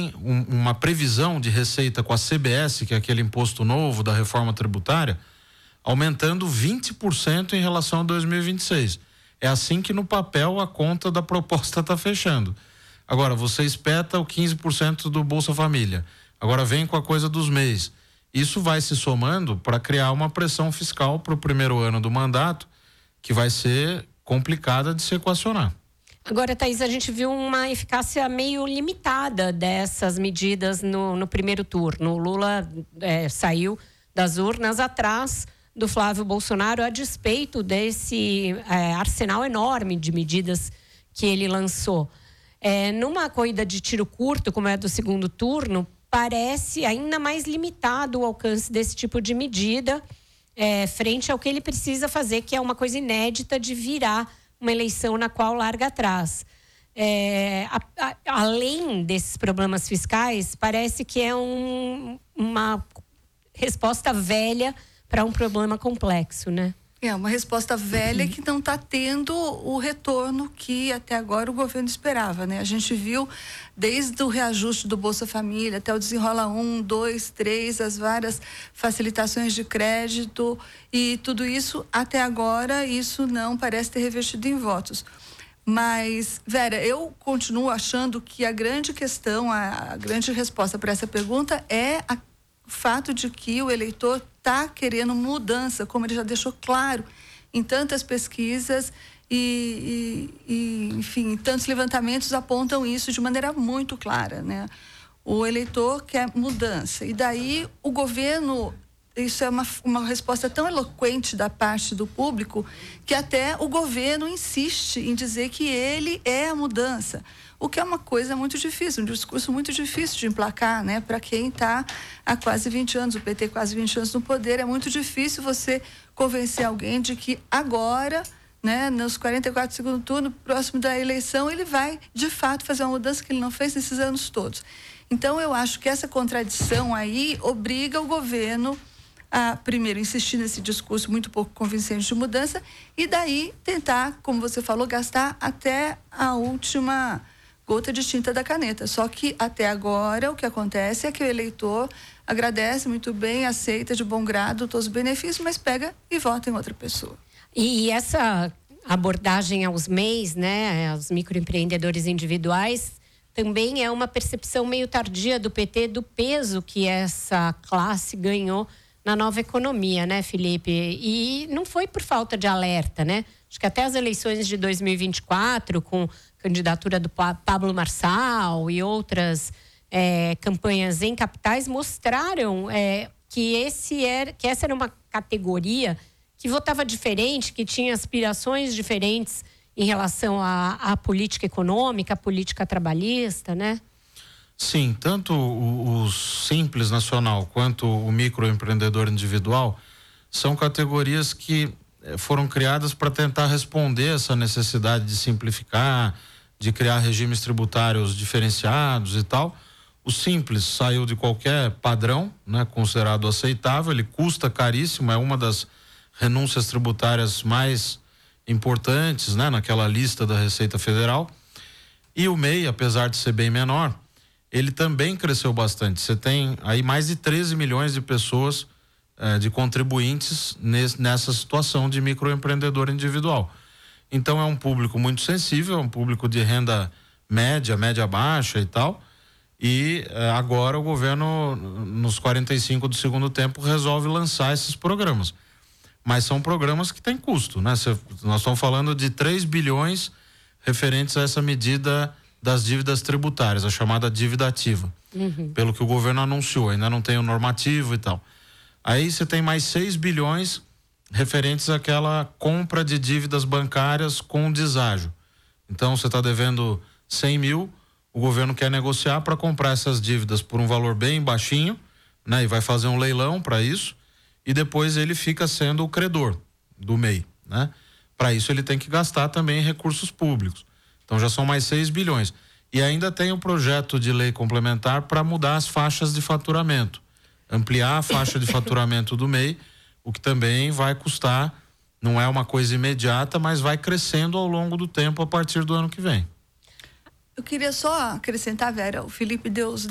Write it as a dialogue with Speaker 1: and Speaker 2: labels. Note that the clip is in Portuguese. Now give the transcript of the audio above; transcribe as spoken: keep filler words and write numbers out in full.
Speaker 1: tem um, uma previsão de receita com a C B S, que é aquele imposto novo da reforma tributária, aumentando vinte por cento em relação a dois mil e vinte e seis. É assim que no papel a conta da proposta está fechando. Agora, você espeta o quinze por cento do Bolsa Família. Agora vem com a coisa dos M E Is. Isso vai se somando para criar uma pressão fiscal para o primeiro ano do mandato, que vai ser complicada de se equacionar.
Speaker 2: Agora, Thaís, a gente viu uma eficácia meio limitada dessas medidas no, no primeiro turno. O Lula é, saiu das urnas atrás do Flávio Bolsonaro, a despeito desse é, arsenal enorme de medidas que ele lançou. É, numa corrida de tiro curto, como é a do segundo turno, parece ainda mais limitado o alcance desse tipo de medida, é, frente ao que ele precisa fazer, que é uma coisa inédita de virar uma eleição na qual larga atrás. É, a, a, além desses problemas fiscais, parece que é um, uma resposta velha para um problema complexo, né?
Speaker 3: É uma resposta velha que não está tendo o retorno que até agora o governo esperava, né? A gente viu desde o reajuste do Bolsa Família até o desenrola um, dois, três, as várias facilitações de crédito e tudo isso, até agora, isso não parece ter revertido em votos. Mas, Vera, eu continuo achando que a grande questão, a, a grande resposta para essa pergunta é a, o fato de que o eleitor está querendo mudança, como ele já deixou claro em tantas pesquisas e, e, e, enfim, tantos levantamentos apontam isso de maneira muito clara, né? O eleitor quer mudança e daí o governo, isso é uma, uma resposta tão eloquente da parte do público que até o governo insiste em dizer que ele é a mudança. O que é uma coisa muito difícil, um discurso muito difícil de emplacar, né? Para quem está há quase vinte anos, o P T quase vinte anos no poder, é muito difícil você convencer alguém de que agora, né, nos quarenta e quatro do segundo turno, próximo da eleição, ele vai, de fato, fazer uma mudança que ele não fez nesses anos todos. Então, eu acho que essa contradição aí obriga o governo a, primeiro, insistir nesse discurso muito pouco convincente de mudança e daí tentar, como você falou, gastar até a última gota de tinta da caneta. Só que até agora o que acontece é que o eleitor agradece muito bem, aceita de bom grado todos os benefícios, mas pega e vota em outra pessoa.
Speaker 2: E essa abordagem aos M E Is, né, aos microempreendedores individuais, também é uma percepção meio tardia do P T do peso que essa classe ganhou na nova economia, né, Felipe? E não foi por falta de alerta, né? Acho que até as eleições de dois mil e vinte e quatro, com candidatura do Pablo Marçal e outras é, campanhas em capitais, mostraram é, que, esse era, que essa era uma categoria que votava diferente, que tinha aspirações diferentes em relação à, à política econômica, à política trabalhista, né?
Speaker 1: Sim, tanto o, o Simples Nacional quanto o microempreendedor individual são categorias que foram criadas para tentar responder essa necessidade de simplificar, de criar regimes tributários diferenciados e tal. O Simples saiu de qualquer padrão, né, considerado aceitável, ele custa caríssimo, é uma das renúncias tributárias mais importantes, né, naquela lista da Receita Federal. E o M E I, apesar de ser bem menor, ele também cresceu bastante. Você tem aí mais de treze milhões de pessoas, eh, de contribuintes nesse, nessa situação de microempreendedor individual. Então é um público muito sensível, é um público de renda média, média baixa e tal. E eh, agora o governo, nos quarenta e cinco do segundo tempo, resolve lançar esses programas. Mas são programas que têm custo, né? Cê, nós estamos falando de três bilhões referentes a essa medida das dívidas tributárias, a chamada dívida ativa. Uhum. Pelo que o governo anunciou, ainda não tem o normativo e tal. Aí você tem mais seis bilhões referentes àquela compra de dívidas bancárias com deságio. Então você está devendo cem mil, o governo quer negociar para comprar essas dívidas por um valor bem baixinho, né? E vai fazer um leilão para isso, e depois ele fica sendo o credor do M E I, né? Para isso ele tem que gastar também recursos públicos. Então já são mais seis bilhões. E ainda tem o projeto de lei complementar para mudar as faixas de faturamento, ampliar a faixa de faturamento do M E I, o que também vai custar, não é uma coisa imediata, mas vai crescendo ao longo do tempo a partir do ano que vem.
Speaker 3: Eu queria só acrescentar, Vera, o Felipe deu os